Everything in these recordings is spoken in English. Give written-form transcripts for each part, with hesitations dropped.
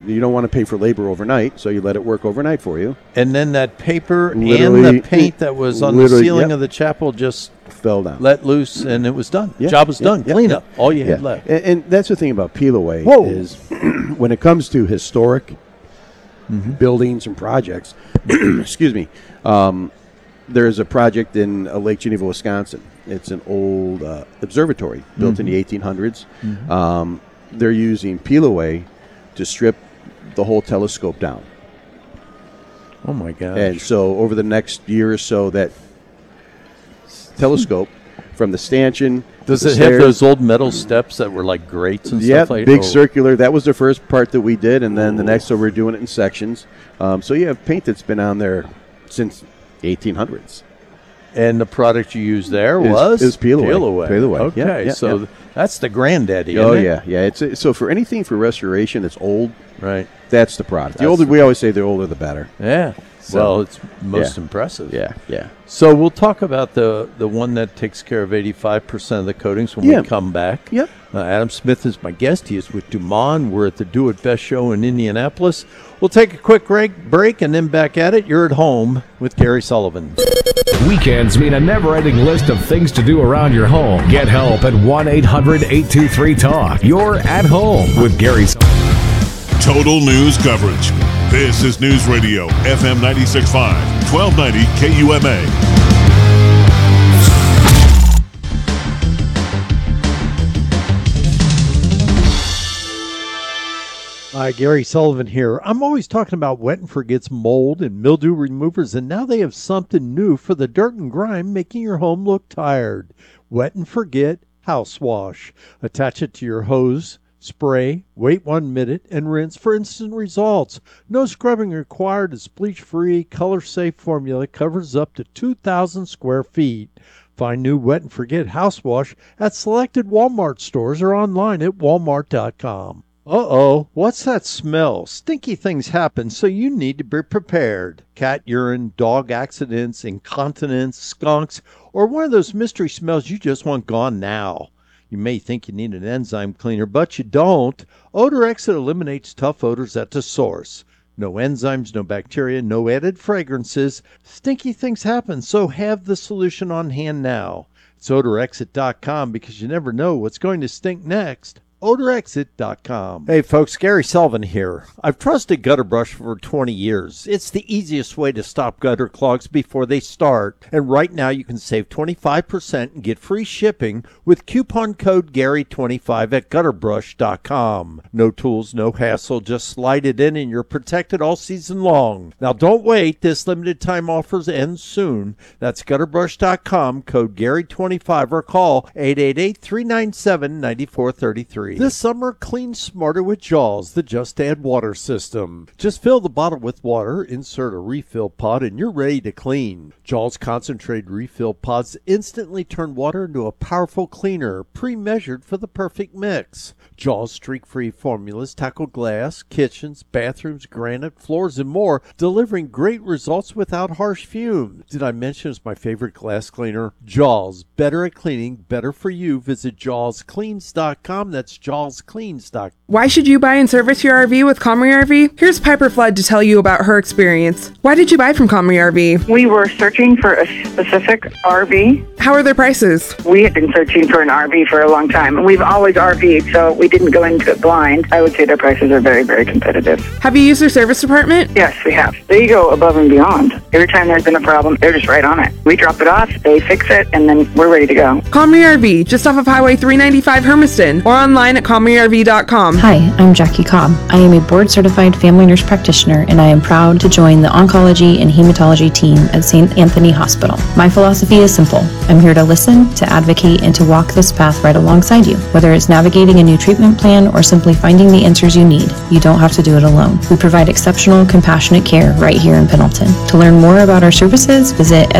You don't want to pay for labor overnight, so you let it work overnight for you. And then that paper Literally, and the paint that was on the ceiling of the chapel just fell down. Let loose, and it was done. Yeah. Job was done. Yeah. Clean Yeah. up. All you had left. And that's the thing about Peel Away is when it comes to historic buildings and projects, excuse me, there's a project in Lake Geneva, Wisconsin. It's an old observatory built in the 1800s. They're using Peel Away to strip the whole telescope down. Oh, my gosh. And so over the next year or so, that telescope from the stanchion. Does it have those old metal steps that were like grates and stuff like that? Yeah, big circular. That was the first part that we did, and then the next one we're doing it in sections. So you have paint that's been on there since 1800s. And the product you used there was? Is Peel Away. Peel Away. Okay, so that's the granddaddy, Oh, isn't it? yeah. It's so for anything for restoration that's old, right? That's the product. The older, we always say the older the better. Yeah. So, well, it's most impressive. Yeah. So we'll talk about the one that takes care of 85% of the coatings when we come back. Yep. Adam Smith is my guest. He is with Dumont. We're at the Do It Best show in Indianapolis. We'll take a quick break and then back at it. You're at home with Gary Sullivan. Weekends mean a never-ending list of things to do around your home. Get help at 1-800-823-TALK. You're at home with Gary Sullivan. Total news coverage. This is News Radio, FM 96.5, 1290 KUMA. Hi, Gary Sullivan here. I'm always talking about Wet and Forget's mold and mildew removers, and now they have something new for the dirt and grime, making your home look tired. Wet and Forget House Wash. Attach it to your hose, spray, wait 1 minute, and rinse for instant results. No scrubbing required. It's bleach-free, color-safe formula. Covers up to 2,000 square feet. Find new Wet and Forget House Wash at selected Walmart stores or online at walmart.com. Uh-oh, what's that smell? Stinky things happen, so you need to be prepared. Cat urine, dog accidents, incontinence, skunks, or one of those mystery smells you just want gone now. You may think you need an enzyme cleaner, but you don't. Odor Exit eliminates tough odors at the source. No enzymes, no bacteria, no added fragrances. Stinky things happen, so have the solution on hand now. It's odorexit.com because you never know what's going to stink next. odorexit.com. Hey folks, Gary Sullivan here. I've trusted Gutter Brush for 20 years. It's the easiest way to stop gutter clogs before they start. And right now you can save 25% and get free shipping with coupon code Gary25 at gutterbrush.com. No tools, no hassle, just slide it in and you're protected all season long. Now don't wait, this limited time offers end soon. That's gutterbrush.com, code Gary25 or call 888-397-9433. This summer, clean smarter with Jaws, the Just Add Water system. Just fill the bottle with water, insert a refill pod, and you're ready to clean. Jaws concentrated refill pods instantly turn water into a powerful cleaner, pre-measured for the perfect mix. Jaws streak-free formulas tackle glass, kitchens, bathrooms, granite, floors, and more, delivering great results without harsh fumes. Did I mention it's my favorite glass cleaner? Jaws, better at cleaning, better for you. Visit jawscleans.com. That's jawscleans.com. Why should you buy and service your RV with Comrie RV? Here's Piper Flood to tell you about her experience. Why did you buy from Comrie RV? We were searching for a specific RV. How are their prices? We had been searching for an RV for a long time. We've always RV'd, so we didn't go into it blind. I would say their prices are very, very competitive. Have you used their service department? Yes, we have. They go above and beyond. Every time there's been a problem, they're just right on it. We drop it off, they fix it, and then we're ready to go. Comrie RV, just off of Highway 395 Hermiston, or online at ComrieRV.com. Hi, I'm Jackie Cobb. I am a board-certified family nurse practitioner, and I am proud to join the oncology and hematology team at St. Anthony Hospital. My philosophy is simple. I'm here to listen, to advocate, and to walk this path right alongside you. Whether it's navigating a new treatment plan or simply finding the answers you need, you don't have to do it alone. We provide exceptional, compassionate care right here in Pendleton. To learn more about our services, visit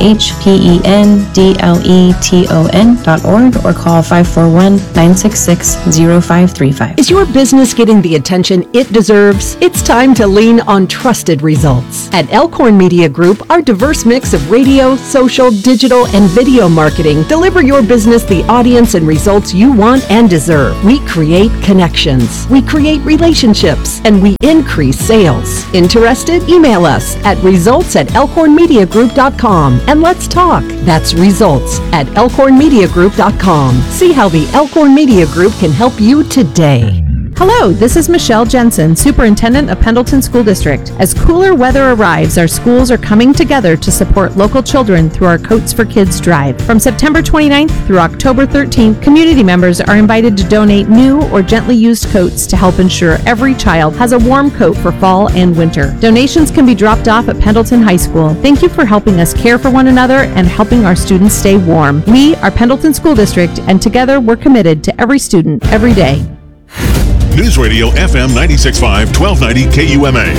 sahpendleton.org or call 541-966 0535. Is your business getting the attention it deserves? It's time to lean on trusted results. At Elkhorn Media Group, our diverse mix of radio, social, digital, and video marketing deliver your business the audience and results you want and deserve. We create connections, we create relationships, and we increase sales. Interested? Email us at results@elkhornmediagroup.com and let's talk. That's results@elkhornmediagroup.com. See how the Elkhorn Media Group can help you today. Hello, this is Michelle Jensen, Superintendent of Pendleton School District. As cooler weather arrives, our schools are coming together to support local children through our Coats for Kids drive. From September 29th through October 13th, community members are invited to donate new or gently used coats to help ensure every child has a warm coat for fall and winter. Donations can be dropped off at Pendleton High School. Thank you for helping us care for one another and helping our students stay warm. We are Pendleton School District, and together we're committed to every student, every day. News Radio FM 96.5, 1290 KUMA.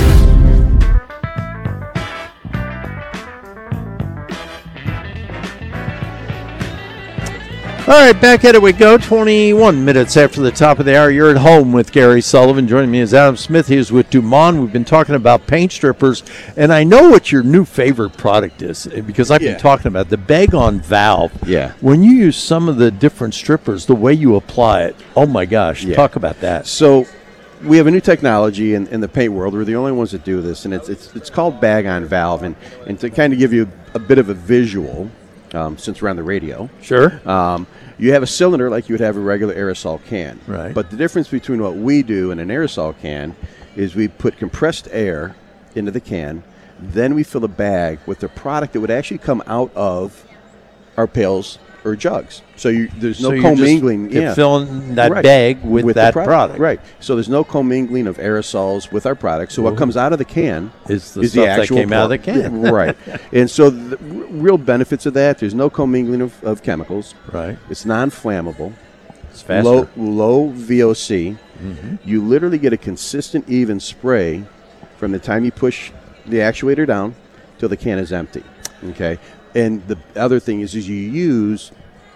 All right, back at it we go. 21 minutes after the top of the hour. You're at home with Gary Sullivan. Joining me is Adam Smith. He is with Dumont. We've been talking about paint strippers, and I know what your new favorite product is because I've been talking about the Bag-On Valve. Yeah. When you use some of the different strippers, the way you apply it, oh my gosh, talk about that. So we have a new technology in the paint world. We're the only ones that do this, and it's called Bag-On Valve. And to kind of give you a bit of a visual, since we're on the radio. Sure. You have a cylinder like you would have a regular aerosol can. Right. But the difference between what we do and an aerosol can is we put compressed air into the can, then we fill a bag with the product that would actually come out of our pails or jugs. So there's no commingling. You're filling that bag with that product. Right. So there's no commingling of aerosols with our product. So what comes out of the can is the stuff actual that came out of the can. Right. And so the real benefits of that, there's no commingling of chemicals. Right. It's non-flammable. It's faster. Low VOC. Mm-hmm. You literally get a consistent, even spray from the time you push the actuator down till the can is empty. Okay. And the other thing is you use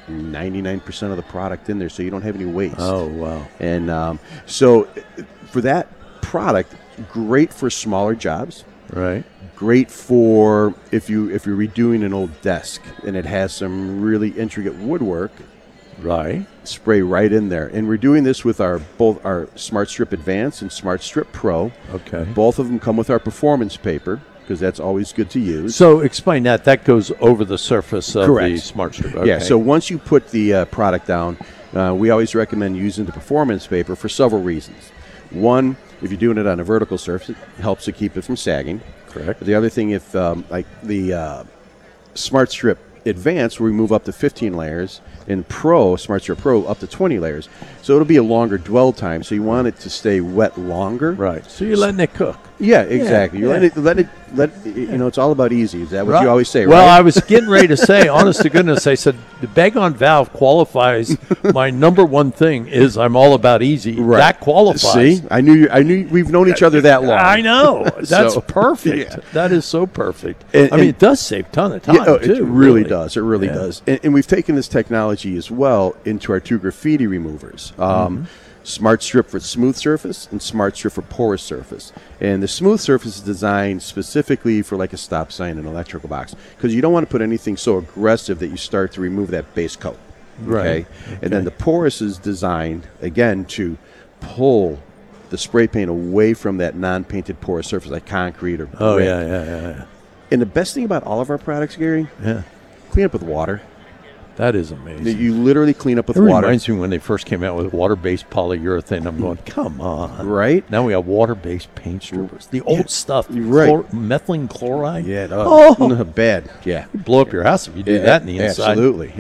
99% of the product in there, so you don't have any waste. Oh, wow. And so for that product, great for smaller jobs. Right. Great for if you're redoing an old desk and it has some really intricate woodwork. Right. Spray right in there. And we're doing this with both our Smart Strip Advance and Smart Strip Pro. Okay. Both of them come with our performance paper, because that's always good to use. So explain that. That goes over the surface of the Smart Strip. Okay. Yeah, so once you put the product down, we always recommend using the performance paper for several reasons. One, if you're doing it on a vertical surface, it helps to keep it from sagging. Correct. The other thing, if like the Smart Strip Advance, where we move up to 15 layers, and Smart Strip Pro, up to 20 layers. So it'll be a longer dwell time, so you want it to stay wet longer. Right. So you're letting it cook. Yeah, exactly. You let it, it's all about easy. Is that what you always say, right? Well, I was getting ready to say, honest to goodness, I said, the Bag-On Valve qualifies. My number one thing is I'm all about easy. Right. That qualifies. See? I knew we've known each other that long. I know. That's perfect. Yeah. That is so perfect. I mean, it does save a ton of time, too. It really does. It really does. And we've taken this technology as well into our two graffiti removers. Smart Strip for smooth surface and Smart Strip for porous surface. And the smooth surface is designed specifically for like a stop sign and electrical box, because you don't want to put anything so aggressive that you start to remove that base coat. Okay? And then the porous is designed, again, to pull the spray paint away from that non-painted porous surface like concrete or brick. Oh, yeah. And the best thing about all of our products, Gary, clean up with water. That is amazing. You literally clean up with water. water. It reminds me when they first came out with water-based polyurethane. I'm going, come on. Right? Now we have water-based paint strippers. The old stuff. Right. Methylene chloride. Yeah. Bad. Yeah. You blow up your house if you do that in the inside. Absolutely.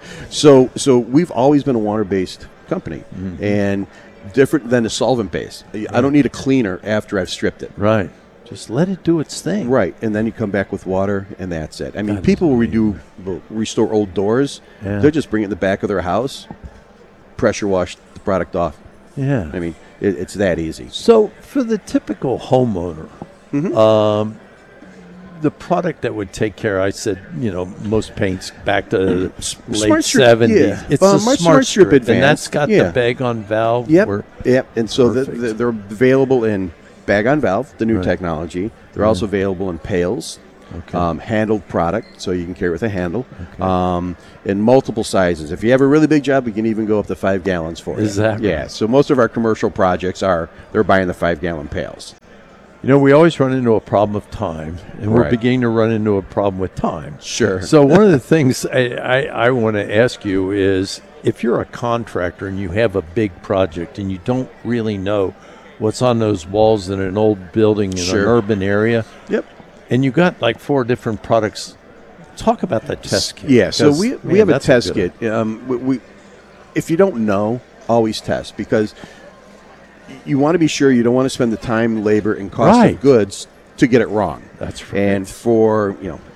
So we've always been a water-based company. Mm-hmm. And different than a solvent-based. I don't need a cleaner after I've stripped it. Right. Just let it do its thing. Right, and then you come back with water, and that's it. I mean, people will restore old doors. Yeah. They'll just bring it in the back of their house, pressure wash the product off. Yeah. I mean, it's that easy. So for the typical homeowner, the product that would take care. I said, most paints back to late Strip, 70s. yeah. It's a Smart Strip Advanced. and that's got the bag on valve. Yep. And so Perfect. they're available in bag on valve, the new technology. They're also available in pails. Handled product, so you can carry it with a handle, in multiple sizes. If you have a really big job, we can even go up to 5 gallons for it. Is that right? Yeah, so most of our commercial projects they're buying the 5-gallon pails. We always run into a problem of time, and we're Right. beginning to run into a problem with time. Sure. So one of the things I want to ask you is, if you're a contractor and you have a big project and you don't really know what's on those walls in an old building in an urban area, Yep. and you got like 4 different products, talk about that test kit. Yeah, so we have a that's test good- kit. We if you don't know, always test, because you want to be sure. You don't want to spend the time, labor, and cost Right. of goods to get it wrong. That's right. And for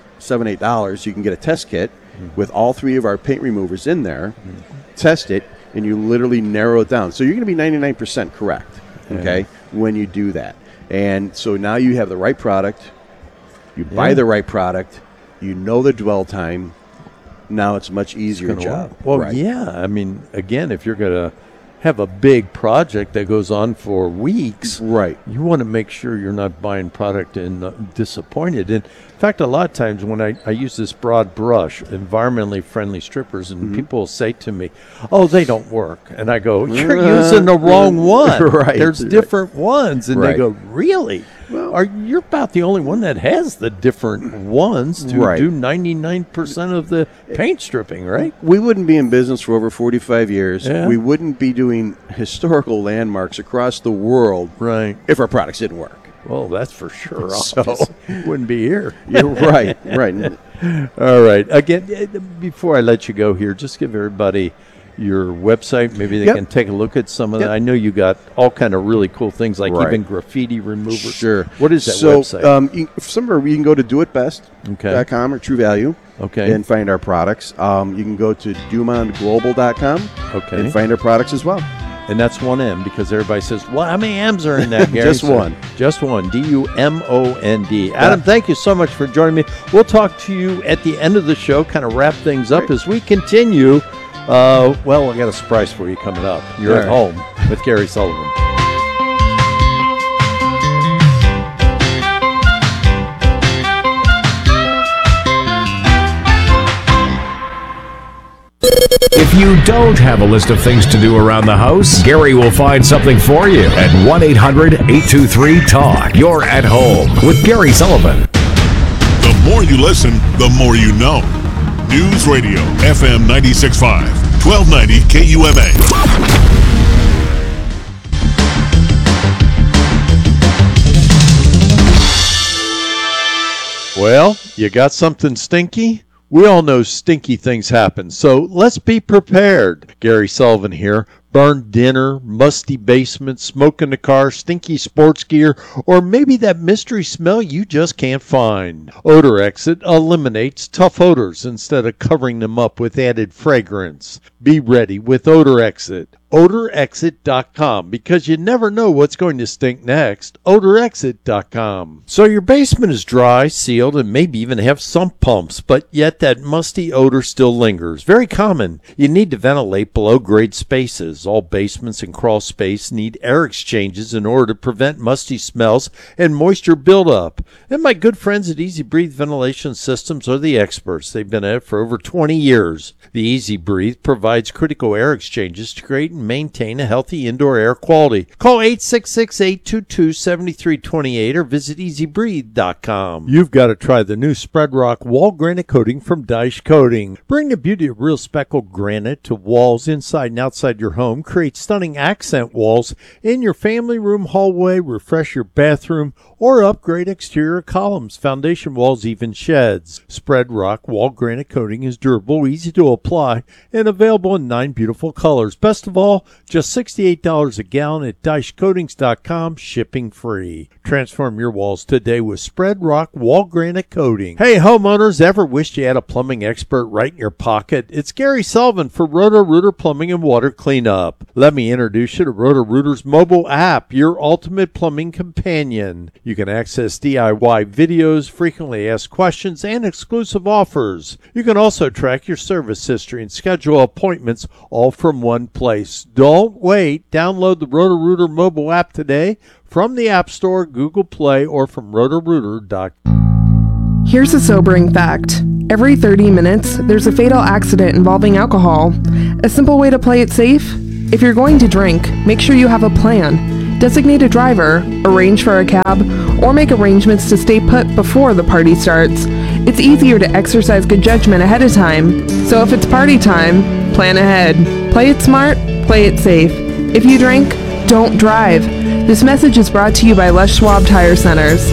$7-8, you can get a test kit with all 3 of our paint removers in there. Test it, and you literally narrow it down. So you're going to be 99% correct. Okay, when you do that, and so now you have the right product. You buy the right product. You know the dwell time. Now it's a much easier job. Well, Right. yeah. I mean, again, if you're going to have a big project that goes on for weeks, Right. you want to make sure you're not buying product and disappointed. And in fact, a lot of times when I use this broad brush, environmentally friendly strippers, and people will say to me, "Oh, they don't work," and I go, "You're using the wrong one. Right. There's different ones," and they Right. go, "Really? You're about the only one that has the different ones to Right. do 99% of the paint stripping, right?" We wouldn't be in business for over 45 years. Yeah. We wouldn't be doing historical landmarks across the world Right. if our products didn't work. Well, that's for sure. So- Wouldn't be here. You're right. Right. All right. Again, before I let you go here, just give everybody your website. Maybe they Yep. can take a look at some of that. Yep. I know you got all kind of really cool things, like Right. even graffiti removers. Sure. What is that so, website? Somewhere you can go to doitbest.com or True Value. Okay. And find our products. You can go to DumondGlobal.com. Okay. And find our products as well. And that's one M, because everybody says, well, how many M's are in that, Gary? Just one. Just one. DUMOND. Adam, thank you so much for joining me. We'll talk to you at the end of the show, kind of wrap things up as we continue. I got a surprise for you coming up. You're at home with Gary Sullivan. If you don't have a list of things to do around the house, Gary will find something for you at 1-800-823-TALK. You're at home with Gary Sullivan. The more you listen, the more you know. News Radio, FM 96.5, 1290 KUMA. Well, you got something stinky? We all know stinky things happen, so let's be prepared. Gary Sullivan here. Burned dinner, musty basement, smoke in the car, stinky sports gear, or maybe that mystery smell you just can't find. Odor Exit eliminates tough odors instead of covering them up with added fragrance. Be ready with Odor Exit. OdorExit.com, because you never know what's going to stink next. OdorExit.com. So your basement is dry, sealed, and maybe even have sump pumps, but yet that musty odor still lingers. Very common. You need to ventilate below grade spaces. All basements and crawl space need air exchanges in order to prevent musty smells and moisture buildup. And my good friends at Easy Breathe Ventilation Systems are the experts. They've been at it for over 20 years. The Easy Breathe provides critical air exchanges to create and maintain a healthy indoor air quality. Call 866-822-7328 or visit easybreathe.com. You've got to try the new Spread Rock Wall Granite Coating from Dyche Coating. Bring the beauty of real speckled granite to walls inside and outside your home. Create stunning accent walls in your family room, hallway, refresh your bathroom, or upgrade exterior columns, foundation walls, even sheds. Spread Rock Wall Granite Coating is durable, easy to apply, and available in 9 beautiful colors. Best of all, wall, just $68 a gallon at DeichCoatings.com, shipping free. Transform your walls today with Spread Rock Wall Granite Coating. Hey, homeowners, ever wished you had a plumbing expert right in your pocket? It's Gary Sullivan for Roto-Rooter Plumbing and Water Cleanup. Let me introduce you to Roto-Rooter's mobile app, your ultimate plumbing companion. You can access DIY videos, frequently asked questions, and exclusive offers. You can also track your service history and schedule appointments all from one place. Don't wait. Download the Roto-Rooter mobile app today from the App Store, Google Play, or from rotorooter.com. Here's a sobering fact. Every 30 minutes, there's a fatal accident involving alcohol. A simple way to play it safe? If you're going to drink, make sure you have a plan. Designate a driver, arrange for a cab, or make arrangements to stay put before the party starts. It's easier to exercise good judgment ahead of time. So if it's party time, plan ahead. Play it smart, play it safe. If you drink, don't drive. This message is brought to you by Les Schwab Tire Centers.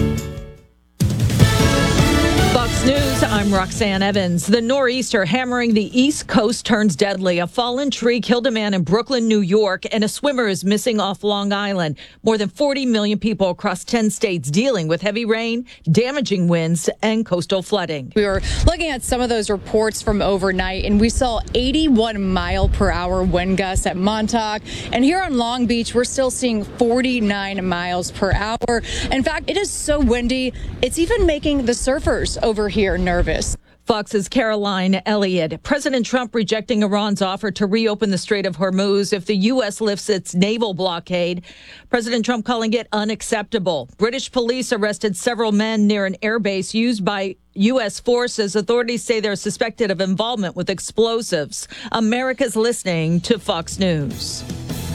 Fox News, I'm Roxanne Evans. The nor'easter hammering the East Coast turns deadly. A fallen tree killed a man in Brooklyn, New York, and a swimmer is missing off Long Island. More than 40 million people across 10 states dealing with heavy rain, damaging winds, and coastal flooding. We were looking at some of those reports from overnight, and we saw 81-mile-per-hour wind gusts at Montauk. And here on Long Beach, we're still seeing 49 miles per hour. In fact, it is so windy, it's even making the surfers over here nervous. Fox's Caroline Elliott. President Trump rejecting Iran's offer to reopen the Strait of Hormuz if the U.S. lifts its naval blockade. President Trump calling it unacceptable. British police arrested several men near an airbase used by U.S. forces. Authorities say they're suspected of involvement with explosives. America's listening to Fox News.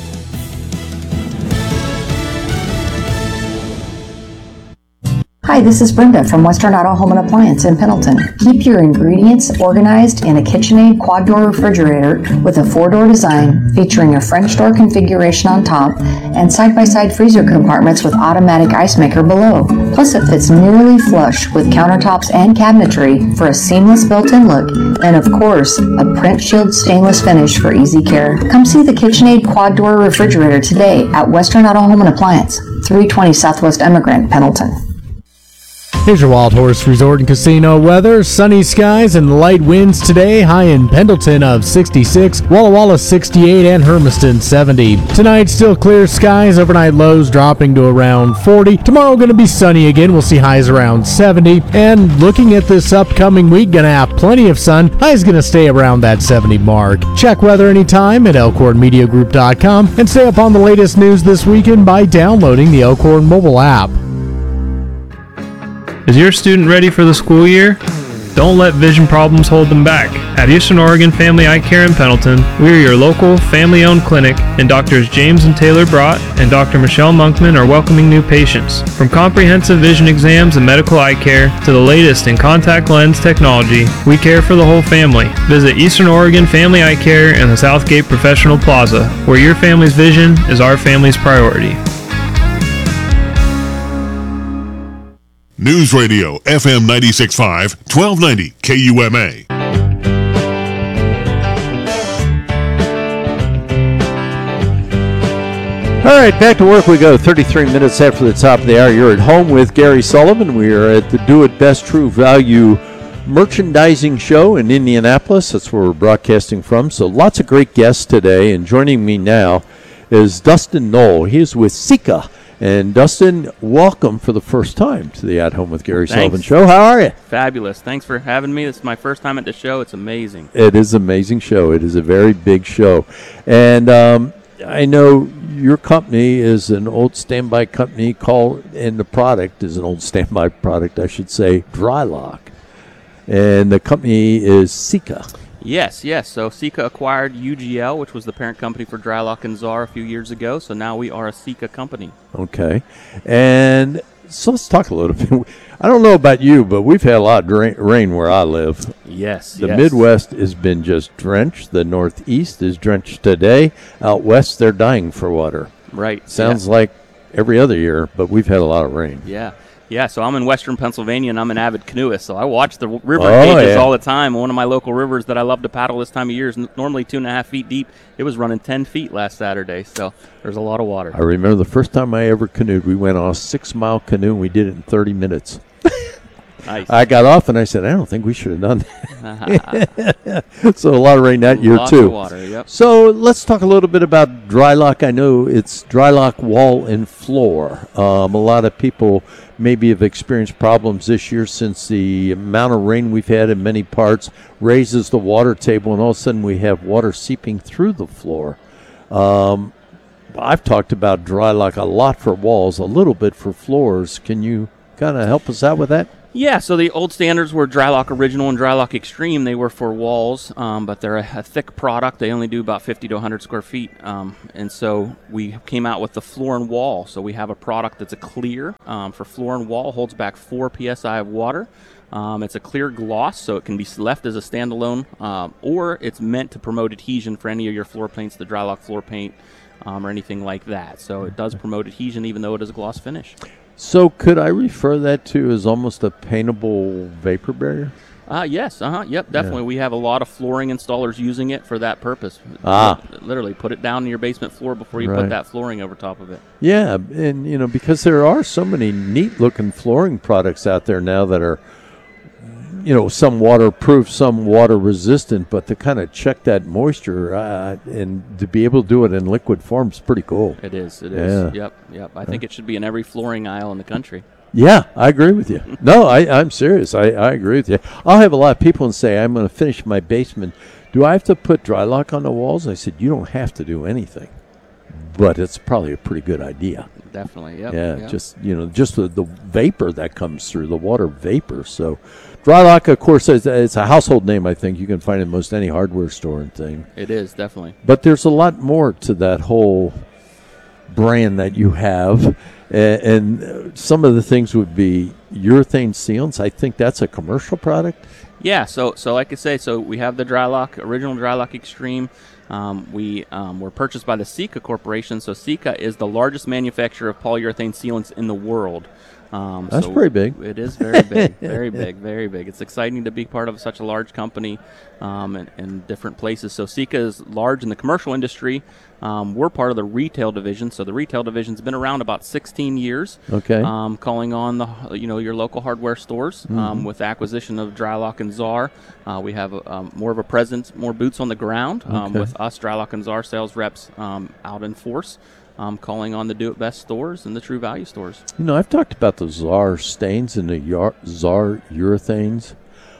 Hi, this is Brenda from Western Auto Home and Appliance in Pendleton. Keep your ingredients organized in a KitchenAid quad-door refrigerator with a 4-door design featuring a French door configuration on top and side-by-side freezer compartments with automatic ice maker below. Plus, it fits nearly flush with countertops and cabinetry for a seamless built-in look and, of course, a print shield stainless finish for easy care. Come see the KitchenAid quad-door refrigerator today at Western Auto Home and Appliance, 320 Southwest Emigrant, Pendleton. Here's your Wild Horse Resort and Casino weather. Sunny skies and light winds today. High in Pendleton of 66, Walla Walla 68, and Hermiston 70. Tonight, still clear skies. Overnight lows dropping to around 40. Tomorrow going to be sunny again. We'll see highs around 70. And looking at this upcoming week, going to have plenty of sun. Highs going to stay around that 70 mark. Check weather anytime at elkhornmediagroup.com and stay up on the latest news this weekend by downloading the Elkhorn mobile app. Is your student ready for the school year? Don't let vision problems hold them back. At Eastern Oregon Family Eye Care in Pendleton, we are your local, family-owned clinic, and Doctors James and Taylor Brott and Dr. Michelle Monkman are welcoming new patients. From comprehensive vision exams and medical eye care to the latest in contact lens technology, we care for the whole family. Visit Eastern Oregon Family Eye Care in the Southgate Professional Plaza, where your family's vision is our family's priority. News Radio, FM 96.5, 1290 KUMA. All right, back to work we go. 33 minutes after the top of the hour. You're at home with Gary Sullivan. We are at the Do It Best True Value Merchandising Show in Indianapolis. That's where we're broadcasting from. So lots of great guests today. And joining me now is Dustin Knoll. He is with Sika. And Dustin, welcome for the first time to the At Home with Gary Sullivan show. How are you? Fabulous. Thanks for having me. This is my first time at the show. It's amazing. It is an amazing show. It is a very big show. And I know your company is an old standby company and the product is an old standby product, I should say, Drylock. And the company is Sika. Yes. So Sika acquired UGL, which was the parent company for Drylock and Czar a few years ago. So now we are a Sika company. Okay. And so let's talk a little bit. I don't know about you, but we've had a lot of rain where I live. Yes. The Midwest has been just drenched. The Northeast is drenched today. Out West, they're dying for water. Right. Sounds like every other year, but we've had a lot of rain. Yeah. Yeah, so I'm in western Pennsylvania, and I'm an avid canoeist, so I watch the river Oh, gauges yeah. all the time. One of my local rivers that I love to paddle this time of year is normally 2.5 feet deep. It was running 10 feet last Saturday, so there's a lot of water. I remember the first time I ever canoed, we went on a 6-mile canoe, and we did it in 30 minutes. Nice. I got off, and I said, I don't think we should have done that. So a lot of rain that year, Lots too. of water, yep. So let's talk a little bit about Drylock. I know it's Drylock wall and floor. A lot of people maybe have experienced problems this year since the amount of rain we've had in many parts raises the water table, and all of a sudden we have water seeping through the floor. I've talked about Drylock a lot for walls, a little bit for floors. Can you kind of help us out with that? Yeah, so the old standards were Drylock Original and Drylock Extreme. They were for walls, but they're a thick product. They only do about 50 to 100 square feet. And so we came out with the floor and wall. So we have a product that's a clear for floor and wall, holds back 4 psi of water. It's a clear gloss, so it can be left as a standalone, or it's meant to promote adhesion for any of your floor paints, the Drylock floor paint, or anything like that. So it does promote adhesion even though it is a gloss finish. So could I refer that to as almost a paintable vapor barrier? Yes, yep, definitely. We have a lot of flooring installers using it for that purpose. Literally, put it down in your basement floor before you put that flooring over top of it. Yeah, and because there are so many neat-looking flooring products out there now that are, some waterproof, some water-resistant, but to kind of check that moisture and to be able to do it in liquid form is pretty cool. It is. Yeah. Yep. I think it should be in every flooring aisle in the country. Yeah, I agree with you. No, I'm serious. I agree with you. I'll have a lot of people say, I'm going to finish my basement. Do I have to put Drylock on the walls? I said, you don't have to do anything, but it's probably a pretty good idea. Definitely, yep. Yeah, yep. just the vapor that comes through, the water vapor. So Drylock, of course, it's a household name, I think. You can find it in most any hardware store and thing. It is, definitely. But there's a lot more to that whole brand that you have. And some of the things would be urethane sealants. I think that's a commercial product. Yeah, so like I say, so we have the Drylock, original Drylock Extreme. We were purchased by the Sika Corporation. So Sika is the largest manufacturer of polyurethane sealants in the world. That's pretty big. It is very big, very big, very big. It's exciting to be part of such a large company in different places. So Sika is large in the commercial industry. We're part of the retail division. So the retail division's been around about 16 years. Okay. Calling on your local hardware stores. With acquisition of Drylock and Czar, we have more of a presence, more boots on the ground. With us, Drylock and Czar sales reps out in force. Calling on the Do-It-Best stores and the True Value stores. I've talked about the Czar stains and the Czar urethanes.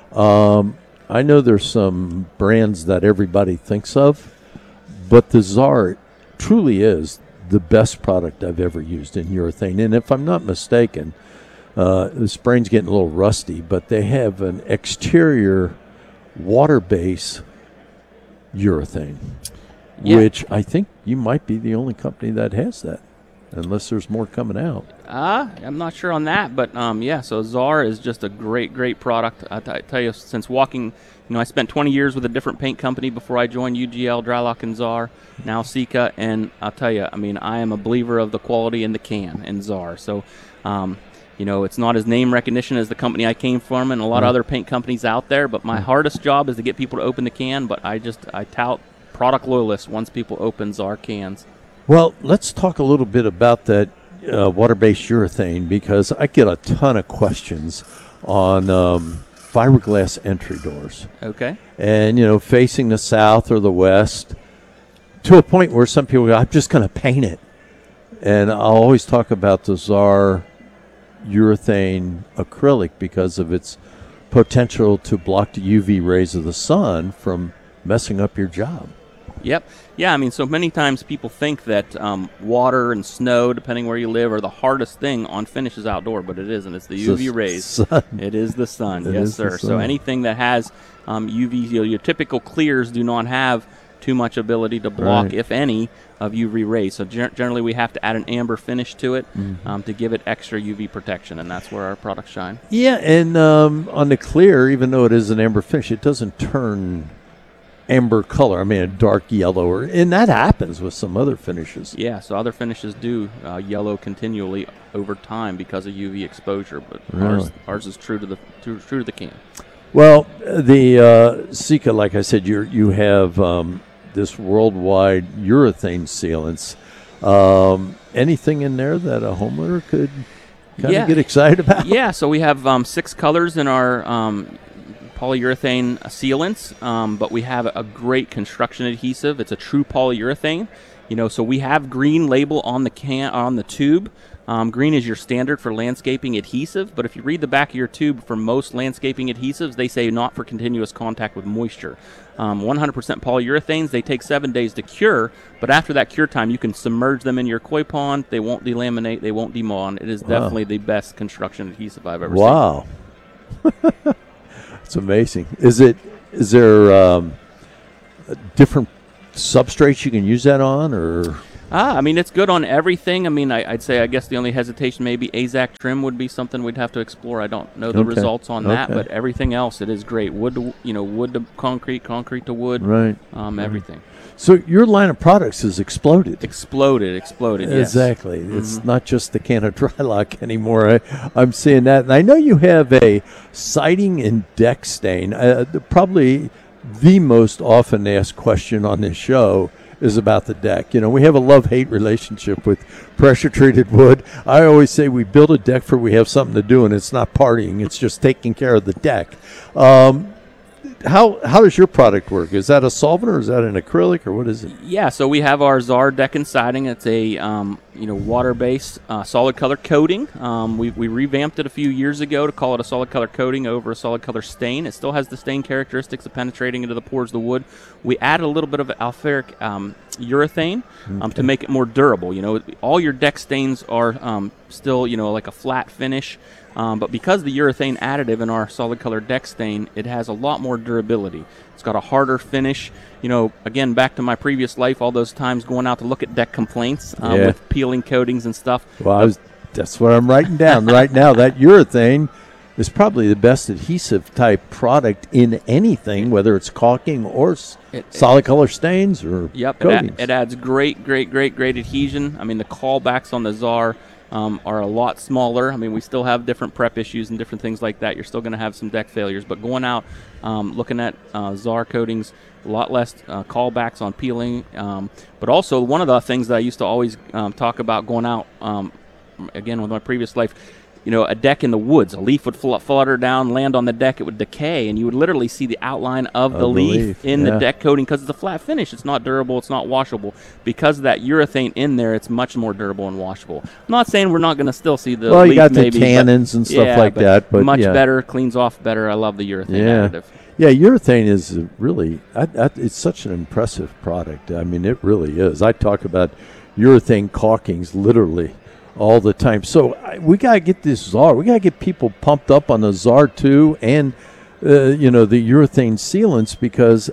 I know there's some brands that everybody thinks of, but the Czar truly is the best product I've ever used in urethane. And if I'm not mistaken, the spray's getting a little rusty, but they have an exterior water-based urethane. Yeah. Which I think you might be the only company that has that, unless there's more coming out. I'm not sure on that, but so Czar is just a great product. I tell you, since walking, I spent 20 years with a different paint company before I joined UGL, Drylock, and Czar, now Sika, and I'll tell you, I am a believer of the quality in the can in Czar. So, it's not as name recognition as the company I came from and a lot of other paint companies out there, but my hardest job is to get people to open the can, but I tout product loyalists once people open Czar cans. Well, let's talk a little bit about that water-based urethane, because I get a ton of questions on fiberglass entry doors. Okay. And, facing the south or the west, to a point where some people go, I'm just going to paint it. And I'll always talk about the Czar urethane acrylic because of its potential to block the UV rays of the sun from messing up your job. Yep. Yeah, so many times people think that water and snow, depending where you live, are the hardest thing on finishes outdoor, but it isn't. It's the UV rays. Sun. It is the sun. It yes, is the sir. sun. So anything that has UV, your typical clears do not have too much ability to block, if any, of UV rays. So generally we have to add an amber finish to it to give it extra UV protection, and that's where our products shine. Yeah, and on the clear, even though it is an amber finish, it doesn't turn amber color. I mean, a dark yellow, and that happens with some other finishes. Yeah, so other finishes do yellow continually over time because of UV exposure, but Really? ours is true to the can. Well, the Sika, like I said, you have this worldwide urethane sealants. Anything in there that a homeowner could kind of get excited about? Yeah, so we have 6 colors in our polyurethane sealants, but we have a great construction adhesive. It's a true polyurethane. So we have green label on the can, on the tube. Green is your standard for landscaping adhesive, but if you read the back of your tube for most landscaping adhesives, they say not for continuous contact with moisture. 100% polyurethanes, they take 7 days to cure, but after that cure time, you can submerge them in your koi pond. They won't delaminate, they won't demond. It is definitely the best construction adhesive I've ever seen. Wow. It's amazing. Is there different substrates you can use that on, or? I mean, it's good on everything. I mean, I'd say, I guess the only hesitation maybe AZAC trim would be something we'd have to explore. I don't know the results on that, but everything else, it is great. Wood to, wood to concrete, concrete to wood. Right. Everything. So your line of products has exploded. Exploded, yes. Exactly. It's not just the can of Drylock anymore. I'm seeing that. And I know you have a siding and deck stain. Probably the most often asked question on this show is about the deck. We have a love-hate relationship with pressure-treated wood. I always say we build a deck for we have something to do, and it's not partying. It's just taking care of the deck. How does your product work? Is that a solvent, or is that an acrylic, or what is it? Yeah, so we have our Czar deck and siding. It's a water-based solid color coating. We revamped it a few years ago to call it a solid color coating over a solid color stain. It still has the stain characteristics of penetrating into the pores of the wood. We added a little bit of alpharic urethane to make it more durable. All your deck stains are still like a flat finish. But because the urethane additive in our solid color deck stain, it has a lot more durability. It's got a harder finish. Again, back to my previous life, all those times going out to look at deck complaints with peeling coatings and stuff. Well, that's what I'm writing down right now. That urethane is probably the best adhesive type product in anything, whether it's caulking or solid color stains or coatings. It adds great adhesion. I mean, the callbacks on the Czar are a lot smaller. I mean, we still have different prep issues and different things like that. You're still going to have some deck failures, but going out, looking at Czar coatings, a lot less callbacks on peeling. But also, one of the things that I used to always talk about going out, again, with my previous life, a deck in the woods, a leaf would flutter down, land on the deck, it would decay, and you would literally see the outline of the leaf in the deck coating because it's a flat finish. It's not durable. It's not washable. Because of that urethane in there, it's much more durable and washable. I'm not saying we're not going to still see the leaf, you got maybe, the tannins and stuff like that. But much better, cleans off better. I love the urethane additive. Yeah, urethane is really, it's such an impressive product. I mean, it really is. I talk about urethane caulkings literally all the time. So we got to get this Czar. We got to get people pumped up on the Czar 2 and, the urethane sealants because,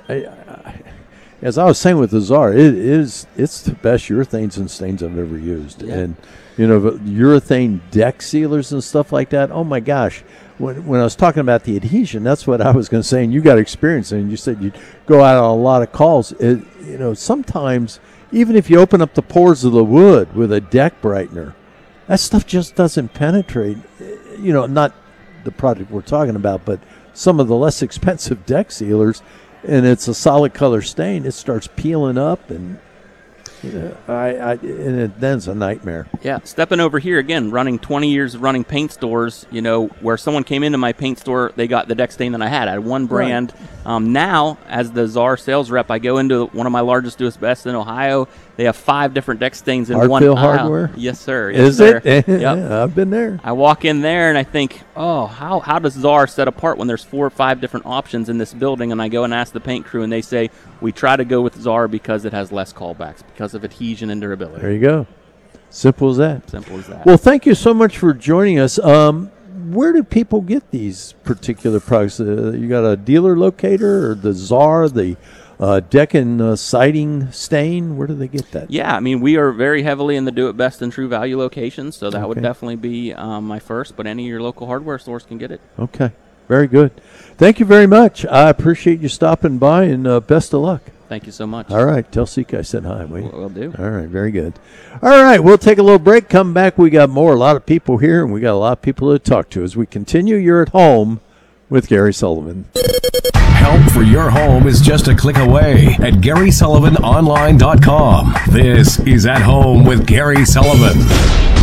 as I was saying with the Czar, it's the best urethanes and stains I've ever used. Yeah. And, urethane deck sealers and stuff like that, oh my gosh. When I was talking about the adhesion, that's what I was going to say, and you got experience, and you said you'd go out on a lot of calls. Sometimes, even if you open up the pores of the wood with a deck brightener, that stuff just doesn't penetrate. Not the product we're talking about, but some of the less expensive deck sealers, and it's a solid color stain. It starts peeling up, and then it's a nightmare. Yeah, stepping over here again, running 20 years of running paint stores, where someone came into my paint store, they got the deck stain that I had. I had one brand. Right. Now, as the Czar sales rep, I go into one of my largest, doest best in Ohio. They have 5 different deck stains in one aisle. Hardware? Yes, sir. Is it? Yep. Yeah, I've been there. I walk in there and I think, how does Czar set apart when there's 4 or 5 different options in this building? And I go and ask the paint crew, and they say, we try to go with Czar because it has less callbacks, because of adhesion and durability. There you go. Simple as that. Simple as that. Well, thank you so much for joining us. Where do people get these particular products? You got a dealer locator, or the Czar, the deck and siding stain? Where do they get that? Yeah, I mean, we are very heavily in the Do It Best and True Value locations, so that would definitely be my first, but any of your local hardware stores can get it. Okay. Very good. Thank you very much. I appreciate you stopping by, and best of luck. Thank you so much. All right. Tell Sika I said hi. Will do. All right. Very good. All right. We'll take a little break. Come back. We got more. A lot of people here, and we got a lot of people to talk to as we continue. You're at home with Gary Sullivan. Help for your home is just a click away at GarySullivanOnline.com. This is At Home with Gary Sullivan.